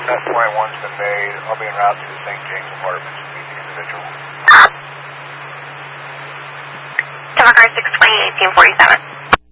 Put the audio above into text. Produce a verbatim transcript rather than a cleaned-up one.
Test twenty-one's been made. I'll be en route to the Saint James Apartments to meet the individual. Democrat six twenty, eighteen forty-seven.